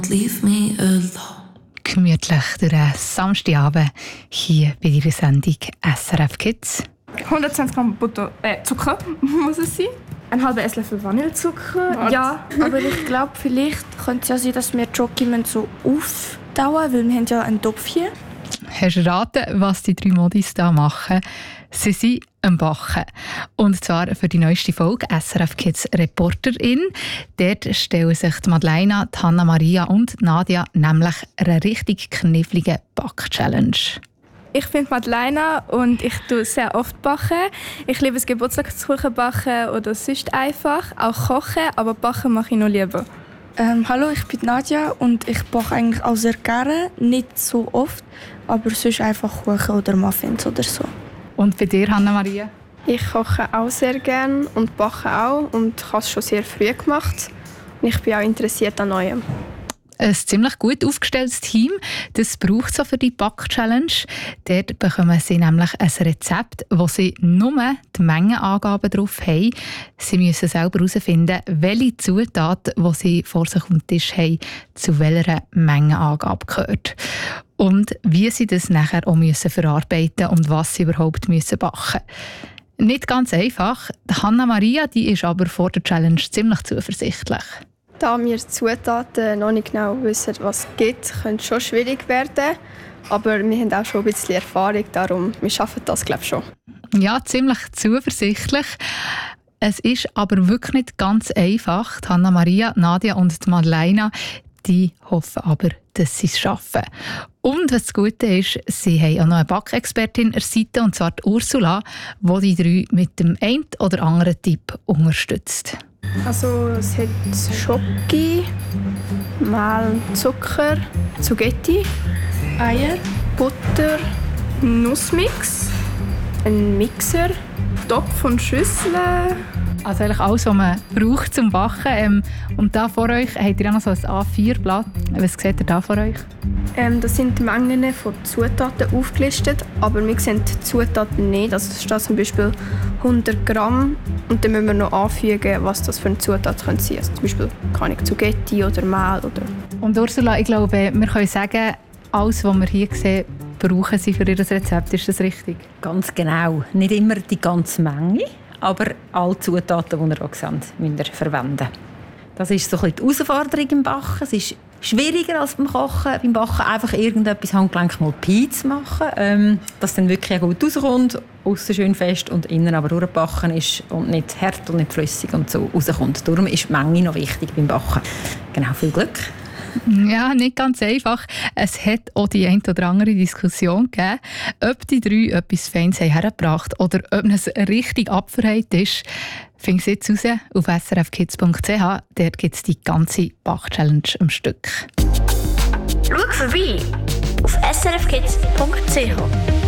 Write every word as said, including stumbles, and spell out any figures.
Leave me alone. Gemütlich durch einen Samstagabend hier bei Ihrer Sendung S R F Kids. hundertzwanzig Gramm Butter, äh, Zucker muss es sein. Ein halber Esslöffel Vanillezucker. Warte. Ja, aber ich glaube, vielleicht könnte es ja sein, dass wir die Schoki so auftauen, weil wir haben ja einen Topf hier. Hast du erraten, was die drei Modis hier machen? Sie sind am Backen. Und zwar für die neueste Folge S R F Kids Reporterin. Dort stellen sich die Madeleine, die Hanna Maria und die Nadia nämlich einer richtig kniffligen Back-Challenge. Ich bin Madeleine und ich tue sehr oft backen. Ich liebe es, Geburtstagskuchen backen oder sonst einfach. Auch kochen, aber backen mache ich noch lieber. Ähm, hallo, ich bin Nadia und ich backe eigentlich auch sehr gerne. Nicht so oft, aber sonst einfach Kuchen oder Muffins oder so. Und bei dir, Hanna Maria? Ich koche auch sehr gerne und backe auch und habe es schon sehr früh gemacht. Und ich bin auch interessiert an Neuem. Ein ziemlich gut aufgestelltes Team, das braucht es für die Back-Challenge. Dort bekommen sie nämlich ein Rezept, wo sie nur die Mengenangaben drauf haben. Sie müssen selber herausfinden, welche Zutaten, die sie vor sich auf dem Tisch haben, zu welcher Mengenangabe gehört. Und wie sie das nachher auch müssen verarbeiten und was sie überhaupt müssen backen müssen. Nicht ganz einfach. Hanna Maria, die ist aber vor der Challenge ziemlich zuversichtlich. Da wir die Zutaten noch nicht genau wissen, was es gibt, könnte es schon schwierig werden. Aber wir haben auch schon ein bisschen Erfahrung, darum wir schaffen das, glaube ich, schon. Ja, ziemlich zuversichtlich. Es ist aber wirklich nicht ganz einfach. Die Hanna Maria, Nadia und die Madeleine, die hoffen aber, dass sie es schaffen. Und was das Gute ist, sie haben auch noch eine Backexpertin an der Seite, und zwar die Ursula, die die drei mit dem einen oder anderen Tipp unterstützt. Also es hat Schoki, Mehl, Zucker, Zucchetti, Eier, Butter, Nussmix, ein Mixer, Topf und Schüssel. Also eigentlich alles, was man braucht zum Backen. Ähm, und da vor euch habt ihr auch noch so ein A vier Blatt. Was seht ihr da vor euch? Ähm, das sind die Mengen von Zutaten aufgelistet, aber wir sehen die Zutaten nicht. Also es steht zum Beispiel hundert Gramm und dann müssen wir noch anfügen, was das für eine Zutat sein könnte. Also zum Beispiel keine Zucchetti oder Mehl. Oder und Ursula, ich glaube, wir können sagen, alles, was wir hier sehen, brauchen sie für ihr Rezept. Ist das richtig? Ganz genau. Nicht immer die ganze Menge, aber alle Zutaten, die ihr auch seht, müsst ihr verwenden. Das ist so ein bisschen die Herausforderung im Backen. Es ist schwieriger als beim Kochen. Beim Backen einfach irgendetwas handgelenkig mal Pi zu machen, ähm, dass dann wirklich gut rauskommt, aussen schön fest und innen aber durchgebacken ist und nicht hart und nicht flüssig und so rauskommt. Darum ist die Menge noch wichtig beim Backen. Genau, viel Glück. Ja, nicht ganz einfach. Es hat auch die eine oder andere Diskussion gegeben, ob die drei etwas Feines hergebracht haben oder ob es richtig abverheilt ist. Findest du jetzt raus auf s r f kids punkt c h. Dort gibt es die ganze Back-Challenge am Stück. Schau vorbei auf s r f kids punkt c h.